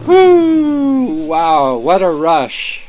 Whoo! Wow, what a rush.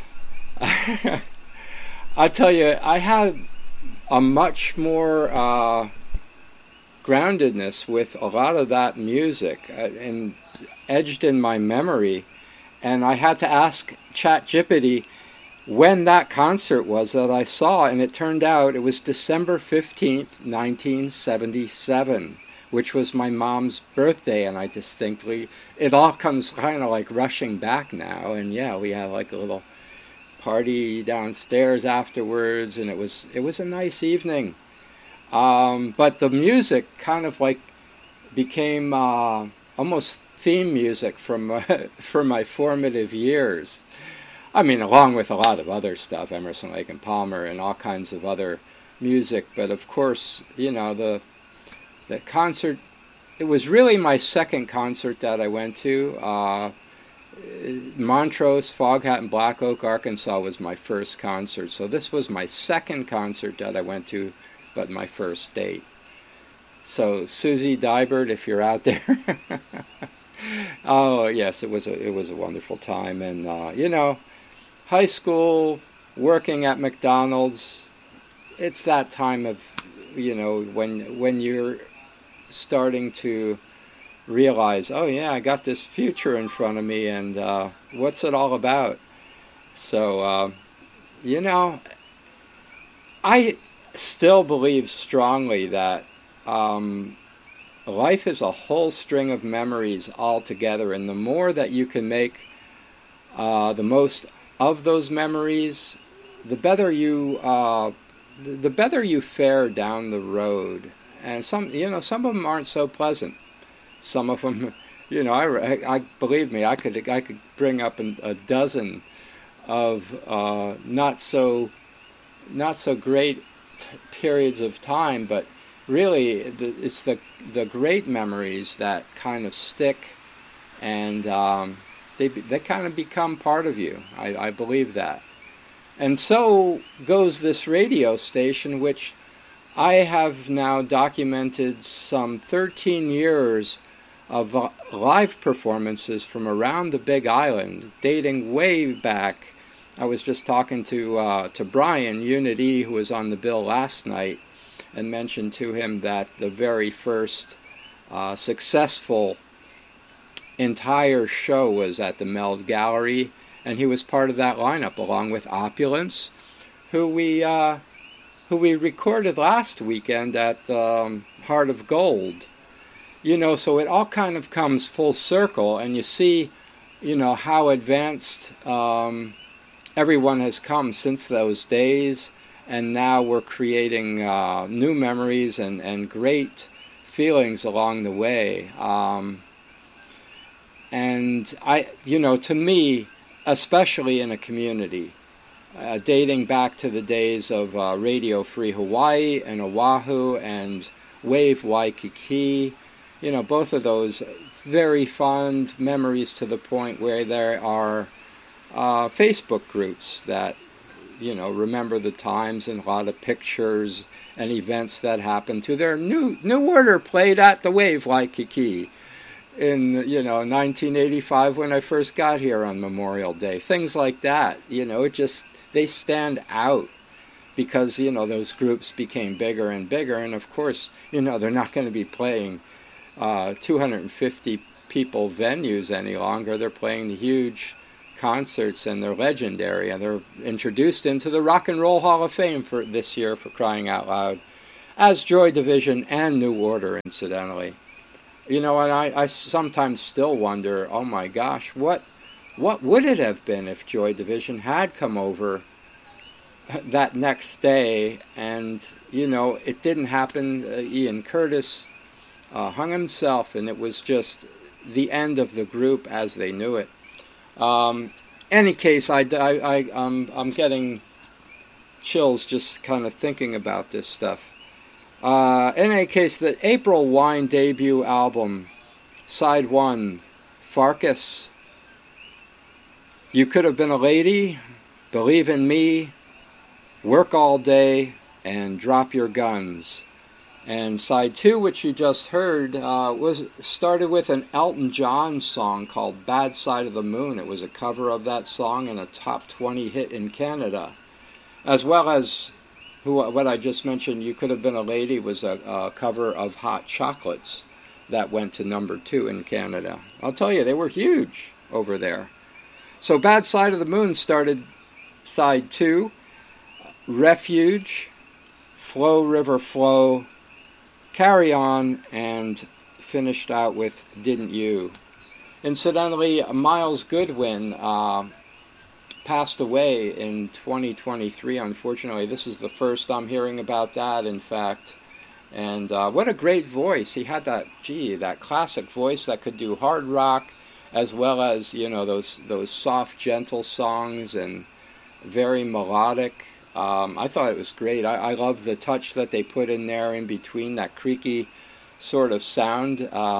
I tell you, I had a much more groundedness with a lot of that music and edged in my memory. And I had to ask ChatGPT when that concert was that I saw, and it turned out it was December 15th, 1977, which was my mom's birthday, and I distinctly, it all comes kind of like rushing back now, and yeah, we had like a little party downstairs afterwards, and it was a nice evening. But the music kind of like became almost theme music from from my formative years. I mean, along with a lot of other stuff, Emerson, Lake and Palmer, and all kinds of other music. But of course, you know, the concert. It was really my second concert that I went to. Montrose, Foghat, and Black Oak, Arkansas was my first concert. So this was my second concert that I went to, but my first date. So Susie Dybert, if you're out there. Oh yes, it was a wonderful time, and you know, high school, working at McDonald's, it's that time of, you know, when you're starting to realize, oh yeah, I got this future in front of me, and what's it all about? So, you know, I still believe strongly that life is a whole string of memories all together, and the more that you can make the most of those memories, the better you fare down the road. And some of them aren't so pleasant. Some of them, you know, I believe me, I could bring up a dozen of not so great periods of time, but really it's the great memories that kind of stick, and they kind of become part of you. I believe that. And so goes this radio station, which I have now documented some 13 years of live performances from around the Big Island, dating way back. I was just talking to Brian Unity, who was on the bill last night, and mentioned to him that the very first successful entire show was at the Meld Gallery, and he was part of that lineup along with Opulence, who we recorded last weekend at Heart of Gold. You know, so it all kind of comes full circle, and you see, you know, how advanced everyone has come since those days, and now we're creating new memories and great feelings along the way. And you know, to me, especially in a community, dating back to the days of Radio Free Hawaii and Oahu and Wave Waikiki, you know, both of those very fond memories, to the point where there are Facebook groups that, you know, remember the times, and a lot of pictures and events that happened to their New Order played at the Wave Waikiki in, you know, 1985 when I first got here on Memorial Day. Things like that, you know, they stand out because, you know, those groups became bigger and bigger, and of course, you know, they're not going to be playing 250 people venues any longer. They're playing the huge concerts, and they're legendary, and they're introduced into the Rock and Roll Hall of Fame for this year, for crying out loud, as Joy Division and New Order, incidentally. You know, and I sometimes still wonder, oh my gosh, what would it have been if Joy Division had come over that next day? And, you know, it didn't happen. Ian Curtis hung himself, and it was just the end of the group as they knew it. Any case, I'm getting chills just kind of thinking about this stuff. In any case, the April Wine debut album, Side 1, Farkas, You Could Have Been a Lady, Believe in Me, Work All Day, and Drop Your Guns. And side 2, which you just heard, was started with an Elton John song called Bad Side of the Moon. It was a cover of that song and a top 20 hit in Canada. As well as what I just mentioned, You Could Have Been a Lady, was a cover of Hot Chocolates that went to number 2 in Canada. I'll tell you, they were huge over there. So Bad Side of the Moon started side 2. Refuge, Flow River Flow, Carry On, and finished out with Didn't You. Incidentally, Miles Goodwin passed away in 2023, unfortunately. This is the first I'm hearing about that, in fact. And what a great voice. He had that classic voice that could do hard rock, as well as, those soft, gentle songs, and very melodic. I thought it was great. I love the touch that they put in there in between, that creaky sort of sound.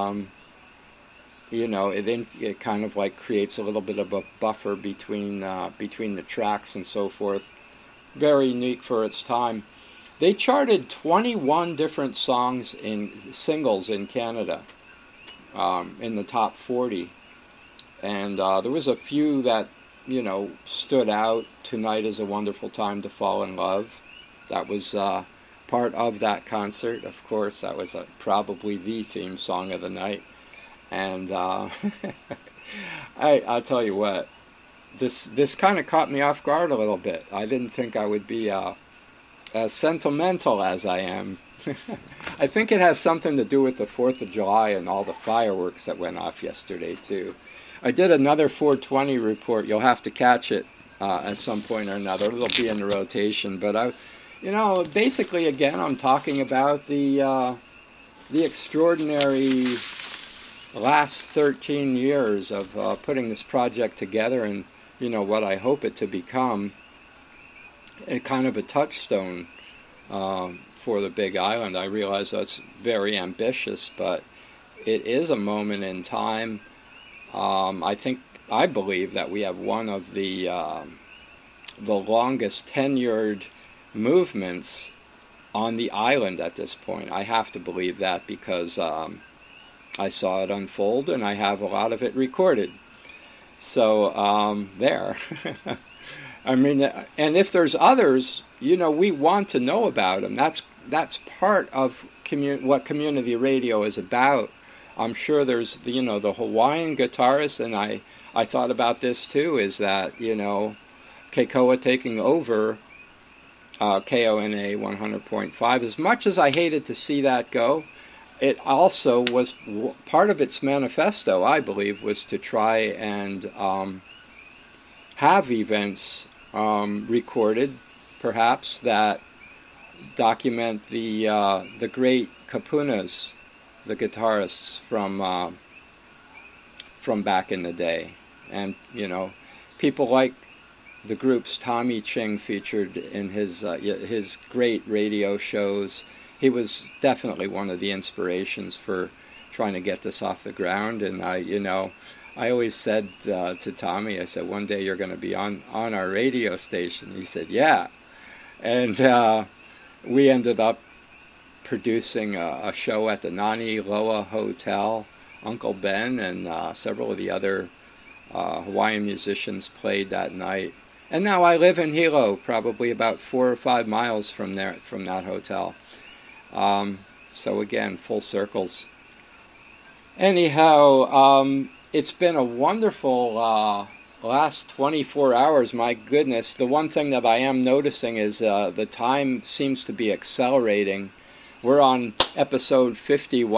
It kind of like creates a little bit of a buffer between the tracks and so forth. Very unique for its time. They charted 21 different songs in singles in Canada, in the top 40. And there was a few that stood out. Tonight Is a Wonderful Time to Fall in Love. That was part of that concert, of course. That was probably the theme song of the night. And I'll tell you what, this kind of caught me off guard a little bit. I didn't think I would be as sentimental as I am. I think it has something to do with the 4th of July and all the fireworks that went off yesterday, too. I did another 420 report. You'll have to catch it at some point or another. It'll be in the rotation. But basically, again, I'm talking about the extraordinary last 13 years of putting this project together, and what I hope it to become a kind of a touchstone for the Big Island. I realize that's very ambitious, but it is a moment in time. I believe that we have one of the longest tenured movements on the island at this point. I have to believe that because I saw it unfold and I have a lot of it recorded. So there. I mean, and if there's others, we want to know about them. That's part of what community radio is about. I'm sure there's the Hawaiian guitarist, and I thought about this too, is that, Keikoa taking over KONA 100.5. As much as I hated to see that go, it also was part of its manifesto, I believe, was to try and have events recorded, perhaps, that document the great kapunas, the guitarists from back in the day. And, people like the groups Tommy Ching featured in his great radio shows. He was definitely one of the inspirations for trying to get this off the ground. And I always said to Tommy, I said, one day you're going to be on our radio station. He said, yeah. And we ended up producing a show at the Nani Loa Hotel. Uncle Ben and several of the other Hawaiian musicians played that night. And now I live in Hilo, probably about 4 or 5 miles from that hotel. So again, full circles. Anyhow, it's been a wonderful last 24 hours. My goodness, the one thing that I am noticing is the time seems to be accelerating. We're on episode 51.